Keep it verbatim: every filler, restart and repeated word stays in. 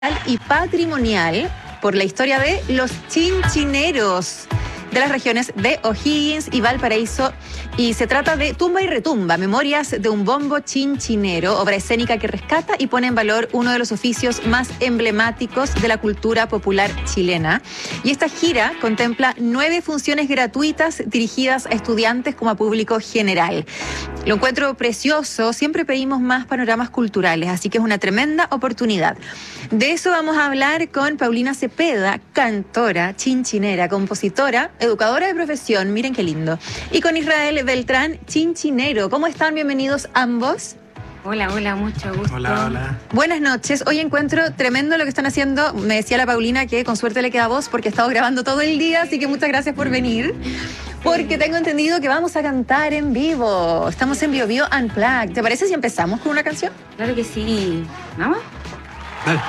y patrimonial por la historia de los chinchineros de las regiones de O'Higgins y Valparaíso, y se trata de Tumba y Retumba, memorias de un bombo chinchinero, obra escénica que rescata y pone en valor uno de los oficios más emblemáticos de la cultura popular chilena. Y esta gira contempla nueve funciones gratuitas dirigidas a estudiantes como a público general. Lo encuentro precioso, siempre pedimos más panoramas culturales, así que es una tremenda oportunidad. De eso vamos a hablar con Paulina Cepeda, cantora, chinchinera, compositora, educadora de profesión, miren qué lindo. Y con Israel Beltrán, chinchinero. ¿Cómo están? Bienvenidos ambos. Hola, hola, mucho gusto. Hola, hola. Buenas noches. Hoy encuentro tremendo lo que están haciendo. Me decía la Paulina que con suerte le queda voz porque he estado grabando todo el día, así que muchas gracias por venir. Porque tengo entendido que vamos a cantar en vivo. Estamos en Bio Bio Unplugged. ¿Te parece si empezamos con una canción? Claro que sí. ¿Vamos?